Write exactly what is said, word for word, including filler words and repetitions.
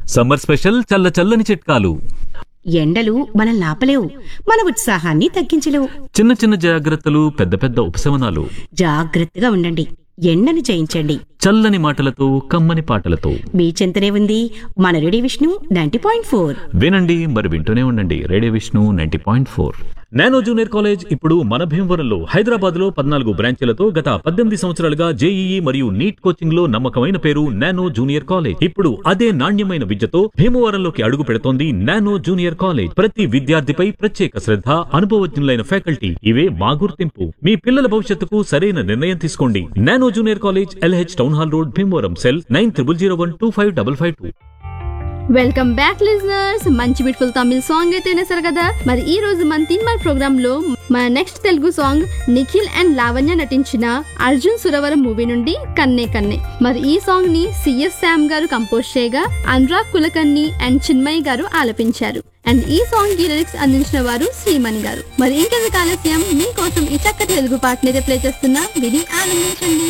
Summer special చల్ల చల్లని చిట్కాలు. ఎండలు మనల్ని ఆపలేవు, మన ఉత్సాహాన్ని తగ్గించలేవు. చిన్న చిన్న జాగ్రత్తలు, పెద్ద పెద్ద ఉపశమనాలు. జాగ్రత్తగా ఉండండి, ఎండని జయించండి. చల్లని మాటలతో, కమ్మని పాటలతో. మీ చెంతనే ఉంది మన radio Vishnu ninety point four. వినండి, మరి వింటూనే ఉండండి radio Vishnu ninety point four. Nano junior college ఇప్పుడు మన భీమవరంలో, హైదరాబాద్ లో పద్నాలుగు బ్రాంచీలతో గత పద్దెనిమిది సంవత్సరాలుగా జేఈఈ మరియు నీట్ కోచింగ్ లో నమ్మకమైన పేరు నానో జూనియర్ కాలేజ్. ఇప్పుడు అదే నాణ్యమైన విద్యతో భీమవరంలోకి అడుగు పెడుతోంది నానో జూనియర్ కాలేజ్. ప్రతి విద్యార్థిపై ప్రత్యేక శ్రద్ధ, అనుభవజ్ఞులైన ఫ్యాకల్టీ, ఇవే మా గుర్తింపు. మీ పిల్లల భవిష్యత్తుకు సరైన నిర్ణయం తీసుకోండి. Nano junior college, LH town hall road, Bhimavaram. Cell nine triple zero one two five double five two. Welcome back listeners. మంచి బ్యూటిఫుల్ తమిళ్ సాంగ్ అయితే వినేశారు కదా. మరి ఈ రోజు మన తిన్మార్ ప్రోగ్రామ్ లో మన next Telugu song Nikhil and Lavanya నటించిన అర్జున్ సురవరం మూవీ నుండి కన్నే కన్నే. మరి ఈ సాంగ్ ని సిఎస్ శామ్ గారు కంపోజ్ చేయగా అనురాగ్ కులకర్ణి అండ్ చిన్మయి గారు ఆలపించారు. అండ్ ఈ సాంగ్ కి లిరిక్స్ అందించిన వారు శ్రీమణి గారు. మరి ఇంకెందుకు ఆలస్యం, మీకోసం ఈ చక్కటి తెలుగు పాటనైతే ప్లే చేస్తున్నా, విని ఆనందించండి.